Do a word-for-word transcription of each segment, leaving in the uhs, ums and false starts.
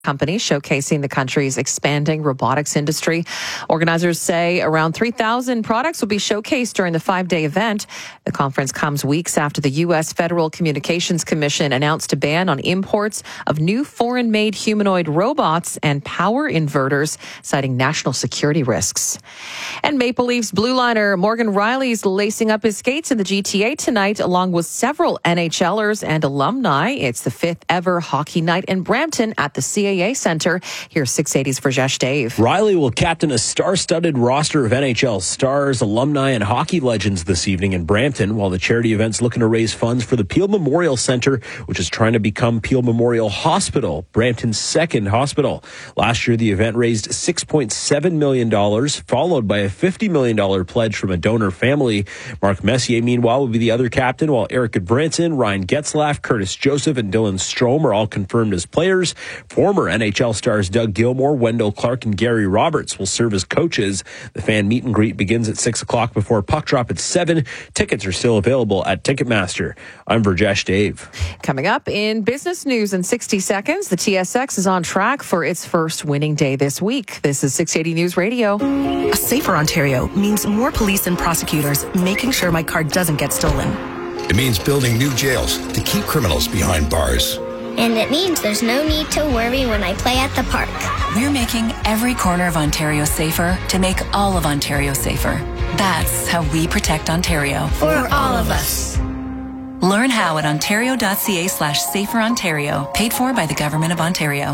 company showcasing the country's expanding robotics industry. Organizers say around three thousand products will be showcased during the five-day event. The conference comes weeks after the U S Federal Communications Commission announced a ban on imports of new foreign-made humanoid robots and power inverters, citing national security risks. And Maple Leafs blue liner Morgan Rielly's lacing up his skates in the G T A tonight, along with several NHLers and alumni. It's the fifth ever hockey night in Brampton at the C A A Center. Here's six eighty's Vrajesh Dave. Rielly will captain a star-studded roster of N H L stars, alumni, and hockey legends this evening in Brampton, while the charity event's looking to raise funds for the Peel Memorial Center, which is trying to become Peel Memorial Hospital, Brampton's second hospital. Last year, the event raised six point seven million dollars, followed by a fifty million dollars pledge from a donor family. Mark Messier, meanwhile, will be the other captain, while Eric Goodbranson, Ryan Getzlaff, Curtis Joseph, and Dylan Strome are all confirmed as players. Former N H L stars Doug Gilmour, Wendell Clark, and Gary Roberts will serve as coaches. The fan meet and greet begins at six o'clock before puck drop at seven. Tickets are still available at Ticketmaster. I'm Vrajesh Dave. Coming up in business news in sixty seconds, the T S X is on track for its first winning day this week. This is six eighty News Radio. A safer Ontario means more police and prosecutors making sure my car doesn't get stolen. It means building new jails to keep criminals behind bars. And it means there's no need to worry when I play at the park. We're making every corner of Ontario safer to make all of Ontario safer. That's how we protect Ontario. For all of us. Learn how at ontario.ca slash safer Ontario. Paid for by the Government of Ontario.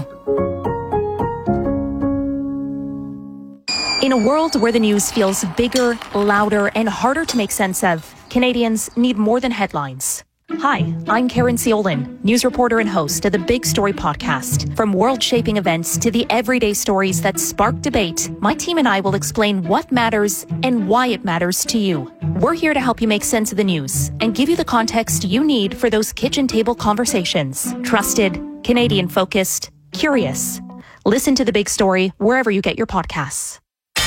In a world where the news feels bigger, louder, and harder to make sense of, Canadians need more than headlines. Hi, I'm Karen Ciolin, news reporter and host of the Big Story podcast. From world-shaping events to the everyday stories that spark debate, my team and I will explain what matters and why it matters to you. We're here to help you make sense of the news and give you the context you need for those kitchen table conversations. Trusted, Canadian-focused, curious. Listen to The Big Story wherever you get your podcasts.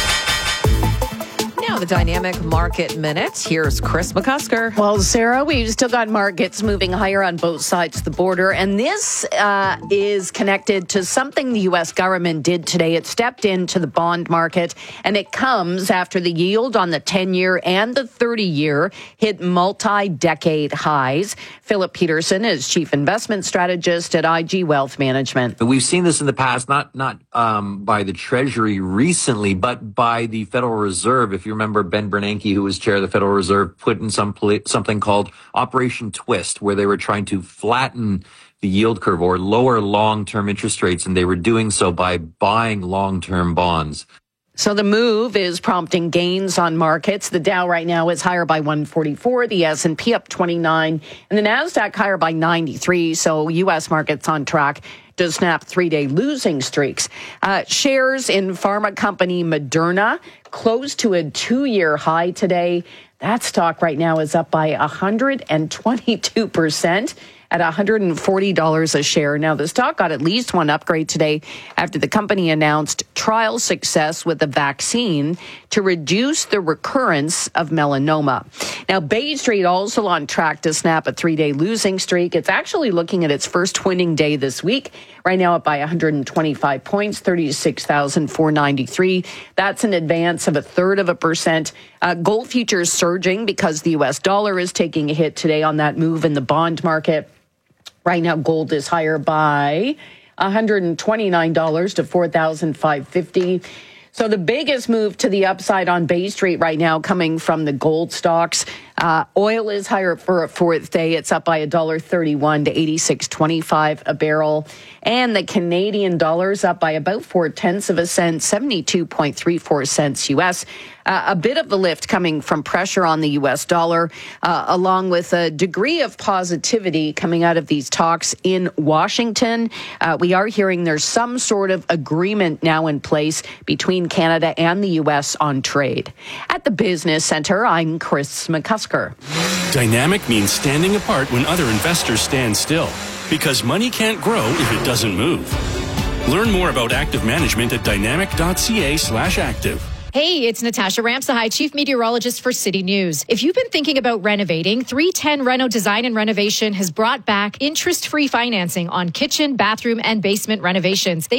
Now the Dynamic Market Minute. Here's Chris McCusker. Well, Sarah, we've still got markets moving higher on both sides of the border, and this uh, is connected to something the U S government did today. It stepped into the bond market, and it comes after the yield on the ten-year and the thirty-year hit multi-decade highs. Philip Peterson is Chief Investment Strategist at I G Wealth Management. We've seen this in the past, not not um, by the Treasury recently, but by the Federal Reserve. If you remember, Ben Bernanke, who was chair of the Federal Reserve, put in some something called Operation Twist, where they were trying to flatten the yield curve or lower long-term interest rates, and they were doing so by buying long-term bonds. So the move is prompting gains on markets. The Dow right now is higher by one forty-four, the S and P up twenty-nine, and the NASDAQ higher by ninety-three. So U S markets on track to snap three-day losing streaks. Uh, shares in pharma company Moderna closed to a two-year high today. That stock right now is up by one hundred twenty-two percent. At one hundred forty dollars a share. Now, the stock got at least one upgrade today after the company announced trial success with a vaccine to reduce the recurrence of melanoma. Now, Bay Street also on track to snap a three-day losing streak. It's actually looking at its first winning day this week. Right now up by one hundred twenty-five points, thirty-six thousand four hundred ninety-three. That's an advance of a third of a percent. Uh, gold futures surging because the U S dollar is taking a hit today on that move in the bond market. Right now, gold is higher by one hundred twenty-nine dollars to four thousand five hundred fifty dollars. So the biggest move to the upside on Bay Street right now coming from the gold stocks. Uh, oil is higher for a fourth day. It's up by one dollar thirty-one to eighty-six twenty-five a barrel. And the Canadian dollar's up by about four tenths of a cent, seventy-two point three four cents U S. Uh, a bit of the lift coming from pressure on the U S dollar, uh, along with a degree of positivity coming out of these talks in Washington. Uh, we are hearing there's some sort of agreement now in place between Canada and the U S on trade. At the Business Center, I'm Chris McCusker. Dynamic means standing apart when other investors stand still, because money can't grow if it doesn't move. Learn more about active management at dynamic.ca slash active. Hey, it's Natasha Ramsahai, Chief Meteorologist for City News. If you've been thinking about renovating, three ten Reno Design and Renovation has brought back interest-free financing on kitchen, bathroom, and basement renovations. They